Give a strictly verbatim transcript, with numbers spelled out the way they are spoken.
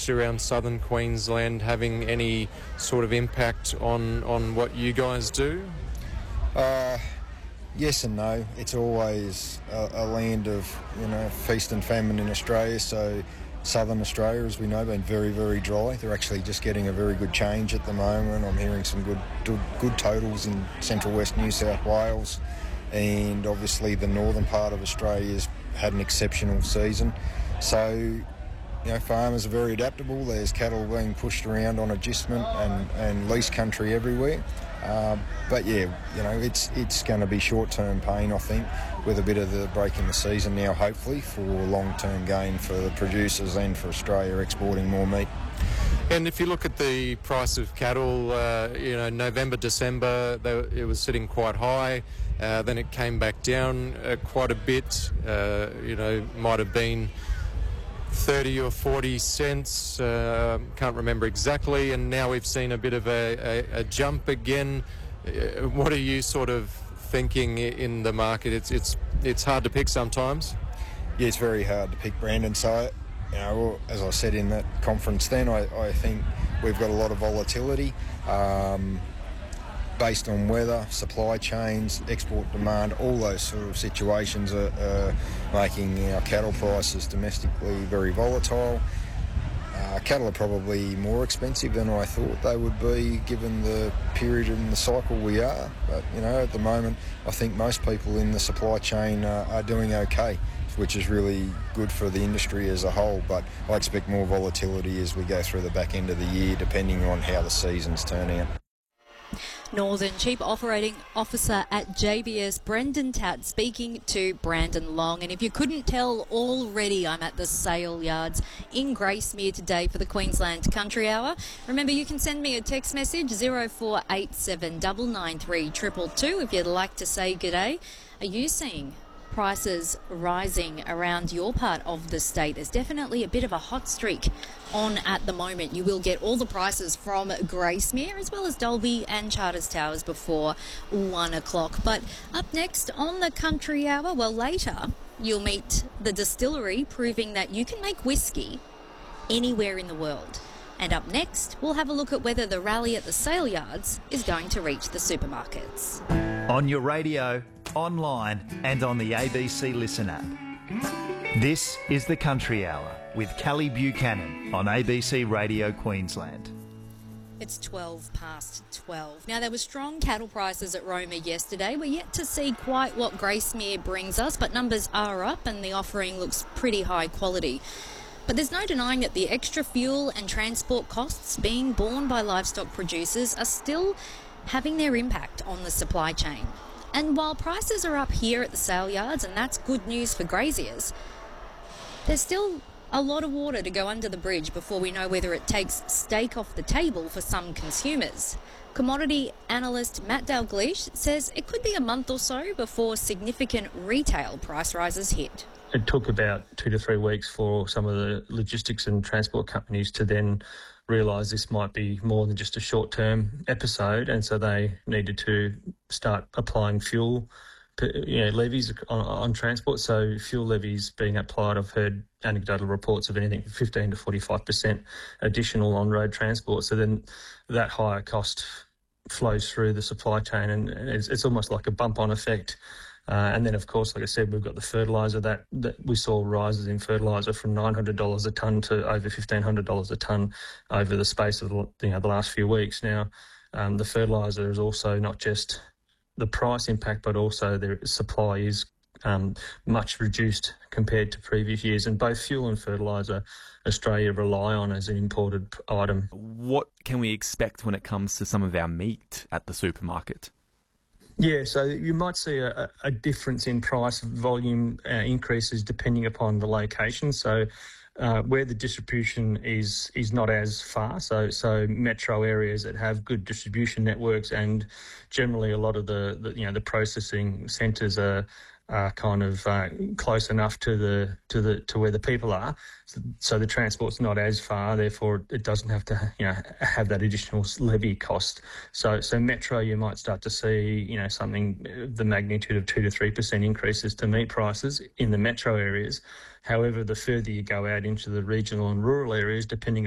pushed around southern Queensland having any sort of impact on, on what you guys do? Uh, yes and no. It's always a, a land of, you know, feast and famine in Australia, so southern Australia, as we know, been very, very dry. They're actually just getting a very good change at the moment. I'm hearing some good good, good totals in central west New South Wales, and obviously the northern part of Australia's had an exceptional season. So, you know, farmers are very adaptable. There's cattle being pushed around on agistment and, and lease country everywhere. Uh, but yeah, you know, it's it's going to be short-term pain, I think, with a bit of the break in the season now, hopefully, for long-term gain for the producers and for Australia exporting more meat. And if you look at the price of cattle, uh, you know, November, December, they, it was sitting quite high. Uh, then it came back down uh, quite a bit. Uh, you know, might have been thirty or forty cents, uh, can't remember exactly, and now we've seen a bit of a, a, a jump again. Uh, what are you sort of thinking in the market? It's it's it's hard to pick sometimes. Yeah, it's very hard to pick, Brandon. So, you know, as I said in that conference then, I, I think we've got a lot of volatility um, based on weather, supply chains, export demand. All those sort of situations are, are making our cattle prices domestically very volatile. Uh, cattle are probably more expensive than I thought they would be given the period in the cycle we are. But, you know, at the moment, I think most people in the supply chain uh, are doing okay, which is really good for the industry as a whole. But I expect more volatility as we go through the back end of the year, depending on how the seasons turn out. Northern Chief Operating Officer at J B S, Brendan Tatt, speaking to Brandon Long. And if you couldn't tell already, I'm at the sale yards in Gracemere today for the Queensland Country Hour. Remember, you can send me a text message, zero four eight seven nine nine three two two two, if you'd like to say g'day. Are you seeing prices rising around your part of the state? There's definitely a bit of a hot streak on at the moment. You will get all the prices from Gracemere as well as Dalby and Charters Towers before one o'clock. But up next on the Country Hour, well, later you'll meet the distillery proving that you can make whiskey anywhere in the world. And up next, we'll have a look at whether the rally at the sale yards is going to reach the supermarkets. On your radio, online and on the A B C Listen app. This is the Country Hour with Callie Buchanan on A B C Radio Queensland. It's twelve past twelve. Now, there were strong cattle prices at Roma yesterday. We're yet to see quite what Gracemere brings us, but numbers are up and the offering looks pretty high quality. But there's no denying that the extra fuel and transport costs being borne by livestock producers are still having their impact on the supply chain. And while prices are up here at the sale yards, and that's good news for graziers, there's still a lot of water to go under the bridge before we know whether it takes steak off the table for some consumers. Commodity analyst Matt Dalgleish says it could be a month or so before significant retail price rises hit. It took about two to three weeks for some of the logistics and transport companies to then realise this might be more than just a short-term episode, and so they needed to start applying fuel, you know, levies on, on transport. So fuel levies being applied, I've heard anecdotal reports of anything from fifteen to forty-five percent additional on-road transport. So then that higher cost flows through the supply chain, and it's, it's almost like a bump-on effect. Uh, and then, of course, like I said, we've got the fertiliser that, that we saw rises in fertiliser from nine hundred dollars a tonne to over fifteen hundred dollars a tonne over the space of the, you know, the last few weeks. Now, um, the fertiliser is also not just the price impact, but also the supply is um, much reduced compared to previous years. And both fuel and fertiliser, Australia rely on as an imported item. What can we expect when it comes to some of our meat at the supermarket? Yeah, so you might see a, a difference in price volume uh, increases depending upon the location. So uh, where the distribution is is not as far, so so metro areas that have good distribution networks, and generally a lot of the, the you know the processing centres are are kind of uh, close enough to the to the to where the people are, so, so the transport's not as far. Therefore, it doesn't have to you know have that additional levy cost. So so metro, you might start to see you know something the magnitude of two to three percent increases to meat prices in the metro areas. However, the further you go out into the regional and rural areas, depending